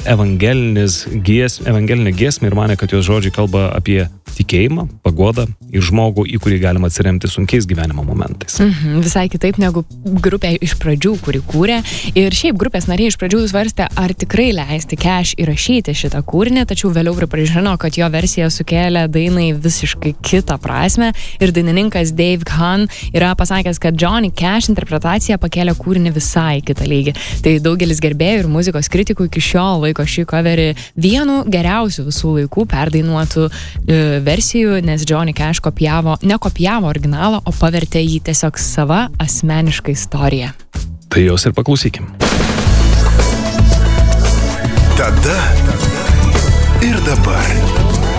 evangelinę giesmę ir manė, kad jos žodžiai kalba apie tikėjimą, paguodą ir žmogų, į kurį galima atsiremti sunkiais gyvenimo momentais. Visai kitaip negu grupė iš pradžių, kuri kūrė. Ir šiaip grupės nariai iš pradžių svarstė, ar tikrai leisti Cash įrašyti šitą kūrinį, tačiau vėliau pripažino, kad jo versija sukėlė dainai visiškai kitą prasmę. Ir dainininkas Dave Gahan yra pasakęs, kad Johnny Cash interpretacija pakėlė kūrinį visai kitą lygį. Tai daugelis gerbėjų ir muzikos kritikų iki šiol laiko šį coverį vienu geriausių visų laikų perdainuotų versijų, nes Johnny Cash nekopijavo originalą, o pavertė jį tiesiog sava asmeniška istorija. Tai jos ir paklausykim. Tada ir dabar.